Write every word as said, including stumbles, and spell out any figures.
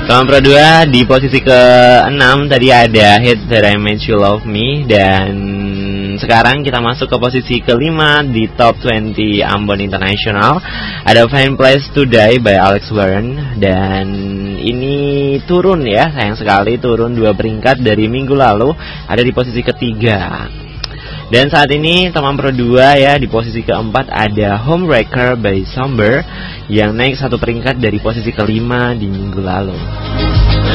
Nomor dua di posisi keenam tadi ada Hate That I Made You Love Me. Dan sekarang kita masuk ke posisi kelima di Top dua puluh Ambon International. Ada Fine Place to Die by Alex Warren. Dan ini turun ya, sayang sekali turun dua peringkat dari minggu lalu. Ada di posisi ketiga. Dan saat ini teman pro dua ya, di posisi keempat ada Homewrecker by Somber yang naik satu peringkat dari posisi kelima di minggu lalu.